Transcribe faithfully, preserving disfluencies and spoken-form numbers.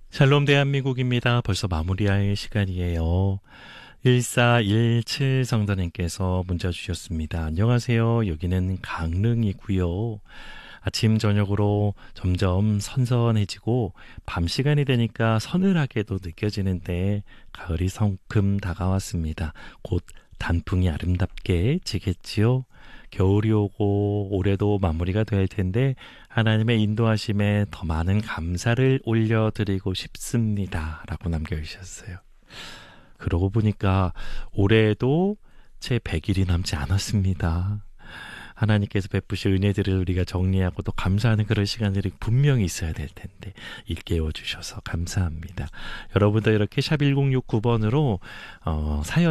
샬롬 대한민국입니다. 벌써 마무리할 시간이에요. 일사일칠 성도님께서 문자 주셨습니다. 안녕하세요. 여기는 강릉이고요. 아침 저녁으로 점점 선선해지고 밤 시간이 되니까 서늘하게도 느껴지는데 가을이 성큼 다가왔습니다. 곧 단풍이 아름답게 지겠지요. 겨울이 오고 올해도 마무리가 될 텐데 하나님의 인도하심에 더 많은 감사를 올려드리고 싶습니다. 라고 남겨주셨어요. 그러고 보니까 올해에도 채 백 일이 남지 않았습니다. 하나님께서 베푸신 은혜들을 우리가 정리하고 또 감사하는 그런 시간들이 분명히 있어야 될 텐데 일깨워 주셔서 감사합니다. 여러분도 이렇게 샵 일공육구 번으로 어, 사연